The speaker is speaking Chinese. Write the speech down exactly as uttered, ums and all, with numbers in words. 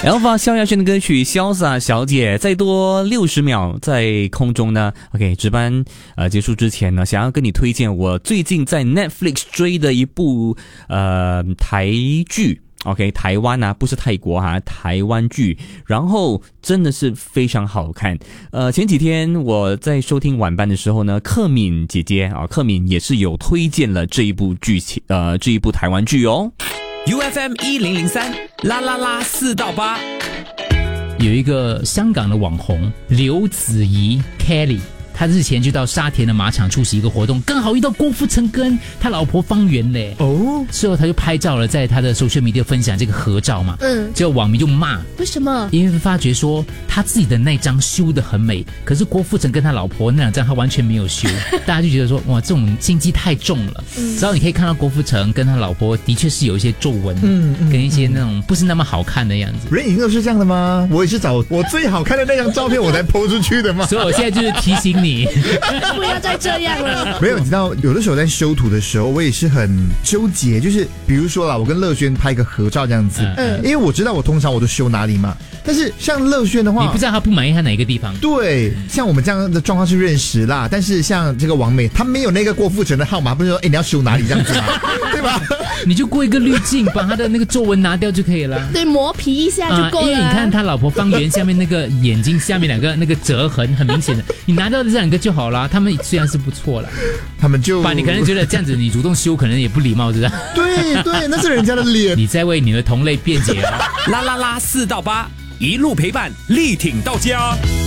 Elva 萧亚轩的歌曲《潇洒小姐》，再多六十秒在空中呢。OK， 值班呃结束之前呢，想要跟你推荐我最近在 Netflix 追的一部呃台剧。OK， 台湾啊，不是泰国哈、啊，台湾剧，然后真的是非常好看。呃，前几天我在收听晚班的时候呢，克敏姐姐啊，克敏也是有推荐了这一部剧情，呃，这一部台湾剧哦。 U F M 一零零三啦啦啦四到八， 有一个香港的网红刘子怡 Kelly。他日前就到沙田的马场出席一个活动，刚好遇到郭富城跟他老婆方圆嘞。哦，之后他就拍照了，在他的 social media 分享这个合照嘛。嗯，结果网民就骂， 为什么？ 因为发觉说他自己的那张修得很美，可是郭富城跟他老婆那两张他完全没有修，大家就觉得说哇，这种心机太重了。嗯，之后你可以看到郭富城跟他老婆的确是有一些皱纹，嗯，跟一些那种不是那么好看的样子。 人影都是这样的吗？我也是找我最好看的那张照片我才 po 出去的嘛。 所以我现在就是提醒你。你不要再这样了。 没有，你知道有的时候在修图的时候我也是很纠结，就是比如说啦，我跟乐轩拍一个合照这样子，嗯，因为我知道我通常我都修哪里嘛，但是像乐轩的话， 你不知道他不满意他哪一个地方。 对，像我们这样的状况是认识啦，但是像这个王美，他没有那个郭富城的号码，不是说哎你要修哪里这样子嘛，对吧？ 你就过一个滤镜，把他的那个皱纹拿掉就可以了。 对，磨皮一下就够了。 啊、因为你看他老婆方圆下面那个眼睛下面两个那个折痕很明显的，你拿掉这两个就好了。他们虽然是不错了， 他们就把你可能觉得这样子你主动修可能也不礼貌，是不是？ 对对，那是人家的脸。 你在为你的同类辩解啊！ 啦啦啦四到八，一路陪伴，力挺到家。